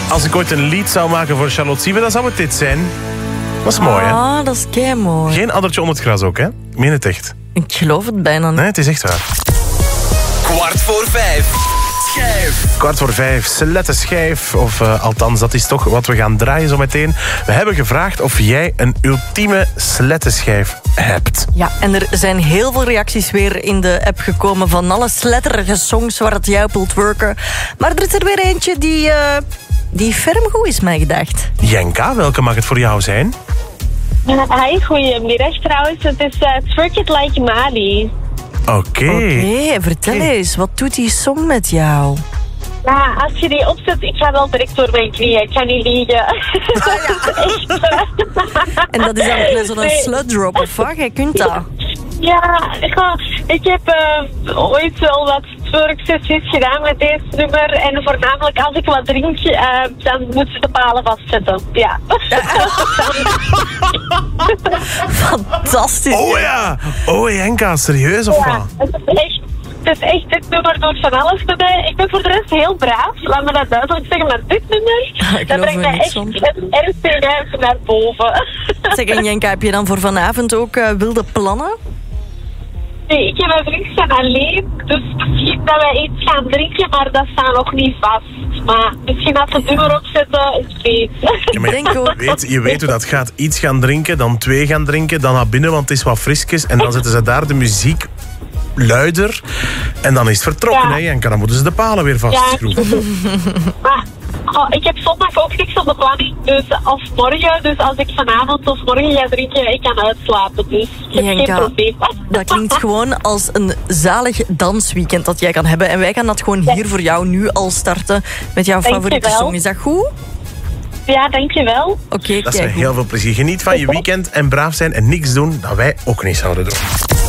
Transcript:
Als ik ooit een lied zou maken voor Charlotte Siebe, dan zou het dit zijn. Dat is mooi, hè? Ah, dat is keimooi. Geen addertje onder het gras ook, hè? Ik meen het echt. Ik geloof het bijna niet. Nee, het is echt waar. 4:45. Schijf. 4:45, selette schijf. Of althans, dat is toch wat we gaan draaien zo meteen. We hebben gevraagd of jij een ultieme selette schijf hebt. Ja, en er zijn heel veel reacties weer in de app gekomen van alle sletterige songs waar het jij op wilt worken. Maar er is er weer eentje die ferm goed is, mij gedacht. Jenka, welke mag het voor jou zijn? Hi, goedemiddag trouwens. Het is Twerk It Like Mali. Oké. Vertel eens, wat doet die song met jou? Ja, als je die opzet, ik ga wel direct door mijn knieën. Ik kan niet liegen. En dat is dan zo'n slut drop of wat? Jij kunt dat. Ja, ik heb ooit wel wat twerksessies gedaan met deze nummer. En voornamelijk als ik wat drink, dan moet ze de palen vastzetten. Ja. Fantastisch. Oh ja! Oh Jenka, serieus of wat? Het is echt, dit nummer doet van alles met mij. Ik ben voor de rest heel braaf, laat me dat duidelijk zeggen. Maar dit nummer, dat brengt mij echt erg tegen naar boven. Zeg, en Jenka, heb je dan voor vanavond ook wilde plannen? Nee, ik heb mijn vriend zijn alleen. Dus misschien dat wij iets gaan drinken, maar dat staat nog niet vast. Maar misschien als we het nummer opzetten, ik weet. Ja, maar je weet hoe dat gaat. Iets gaan drinken, dan 2 gaan drinken, dan naar binnen, want het is wat frisjes. En dan zetten ze daar de muziek luider. En dan is het vertrokken, hè. En dan moeten ze de palen weer vastschroeven. Maar ik heb zondag ook niks op de planning. Dus, of morgen. Dus als ik vanavond of morgen ga drinken, ik kan uitslapen. Dus ik heb geen probleem. Dat klinkt gewoon als een zalig dansweekend dat jij kan hebben. En wij gaan dat gewoon hier voor jou nu al starten met jouw favoriete song. Is dat goed? Ja, dankjewel. Oké, dat is heel veel plezier. Geniet van je weekend en braaf zijn en niks doen dat wij ook niet zouden doen.